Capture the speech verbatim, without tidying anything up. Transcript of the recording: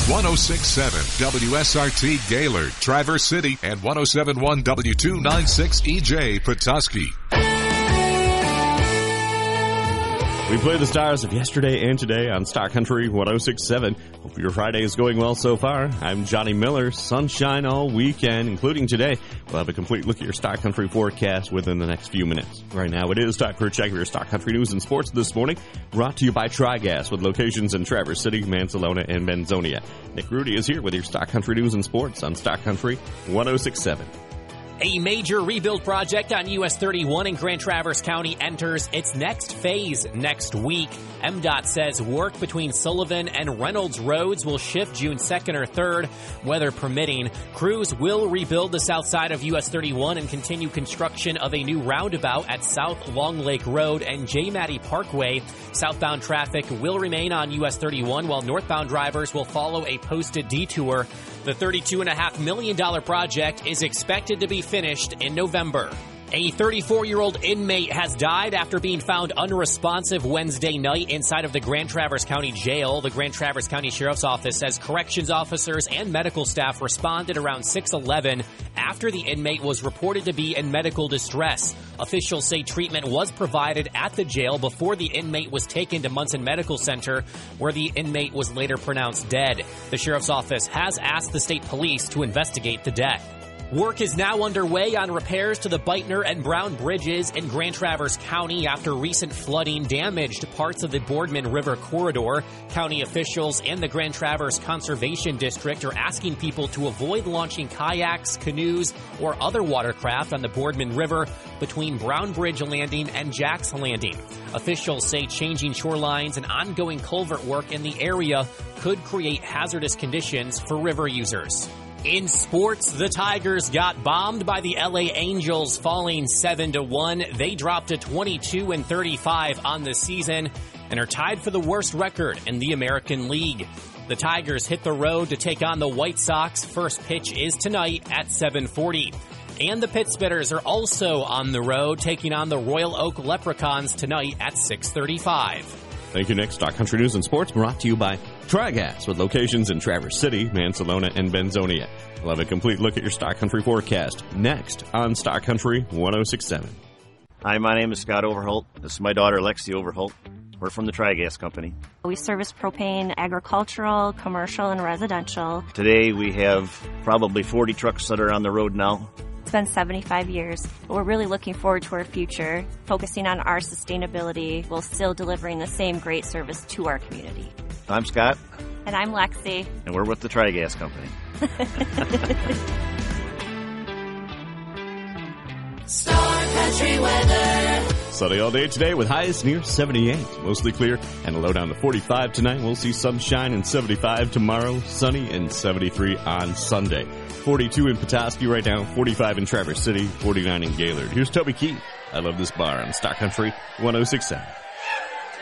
one oh six point seven W S R T Gaylord, Traverse City, and one oh seven point one W two ninety-six E J Petoskey. We play the stars of yesterday and today on Star Country one oh six point seven. Hope your Friday is going well so far. I'm Johnny Miller. Sunshine all weekend, including today. We'll have a complete look at your Star Country forecast within the next few minutes. Right now, it is time for a check of your Star Country news and sports this morning. Brought to you by Tri-Gas with locations in Traverse City, Mansalona, and Benzonia. Nick Rudy is here with your Star Country news and sports on Star Country one oh six point seven. A major rebuild project on U S thirty-one in Grand Traverse County enters its next phase next week. M DOT says work between Sullivan and Reynolds Roads will shift June second or third, weather permitting. Crews will rebuild the south side of U S thirty-one and continue construction of a new roundabout at South Long Lake Road and J. Matty Parkway. Southbound traffic will remain on U S thirty-one, while northbound drivers will follow a posted detour. The thirty-two point five million dollars project is expected to be finished in November. A thirty-four-year-old inmate has died after being found unresponsive Wednesday night inside of the Grand Traverse County Jail. The Grand Traverse County Sheriff's Office says corrections officers and medical staff responded around six eleven after the inmate was reported to be in medical distress. Officials say treatment was provided at the jail before the inmate was taken to Munson Medical Center, where the inmate was later pronounced dead. The Sheriff's Office has asked the state police to investigate the death. Work is now underway on repairs to the Beitner and Brown bridges in Grand Traverse County after recent flooding damaged parts of the Boardman River corridor. County officials and the Grand Traverse Conservation District are asking people to avoid launching kayaks, canoes, or other watercraft on the Boardman River between Brown Bridge Landing and Jack's Landing. Officials say changing shorelines and ongoing culvert work in the area could create hazardous conditions for river users. In sports, the Tigers got bombed by the L A Angels, falling seven to one. They dropped to twenty-two and thirty-five on the season and are tied for the worst record in the American League. The Tigers hit the road to take on the White Sox. First pitch is tonight at seven forty. And the Pittsburghers are also on the road, taking on the Royal Oak Leprechauns tonight at six thirty-five. Thank you, Nick. Star Country News and Sports brought to you by Tri-Gas with locations in Traverse City, Mansalona, and Benzonia. We'll have a complete look at your Star Country forecast next on Star Country one oh six point seven. Hi, my name is Scott Overholt. This is my daughter, Lexi Overholt. We're from the Tri-Gas Company. We service propane, agricultural, commercial, and residential. Today we have probably forty trucks that are on the road now. It's been seventy-five years. We're really looking forward to our future, focusing on our sustainability while still delivering the same great service to our community. I'm Scott. And I'm Lexi. And we're with the Tri-Gas Company. Star Country weather. Sunny all day today with highs near seventy-eight. Mostly clear and a low down to forty-five tonight. We'll see sunshine and seventy-five tomorrow. Sunny and seventy-three on Sunday. forty-two in Petoskey right now. forty-five in Traverse City. forty-nine in Gaylord. Here's Toby Keith. I love this bar on Star Country one oh six point seven.